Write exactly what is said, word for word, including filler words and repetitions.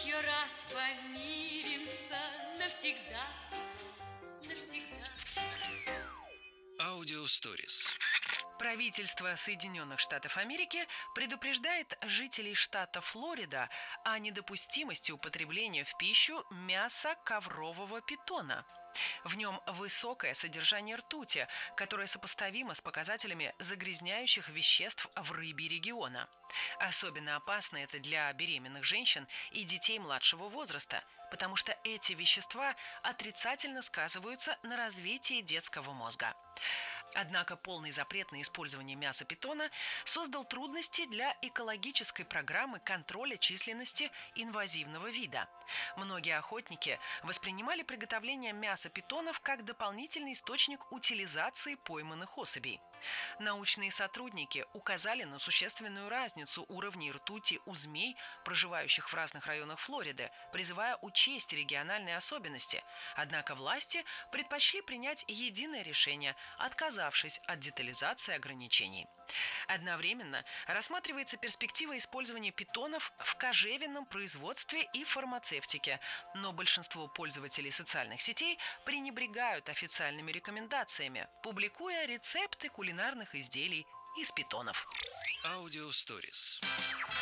еще раз помиримся навсегда, навсегда. Аудиосторис. Правительство Соединенных Штатов Америки предупреждает жителей штата Флорида о недопустимости употребления в пищу мяса коврового питона. В нем высокое содержание ртути, которое сопоставимо с показателями загрязняющих веществ в рыбе региона. Особенно опасно это для беременных женщин и детей младшего возраста, потому что эти вещества отрицательно сказываются на развитии детского мозга. Однако полный запрет на использование мяса питона создал трудности для экологической программы контроля численности инвазивного вида. Многие охотники воспринимали приготовление мяса питонов как дополнительный источник утилизации пойманных особей. Научные сотрудники указали на существенную разницу уровней ртути у змей, проживающих в разных районах Флориды, призывая учесть региональные особенности. Однако власти предпочли принять единое решение, отказавшись от детализации ограничений. Одновременно рассматривается перспектива использования питонов в кожевенном производстве и фармацевтике, но большинство пользователей социальных сетей пренебрегают официальными рекомендациями, публикуя рецепты кулинарных изделий из питонов. Аудиосторис.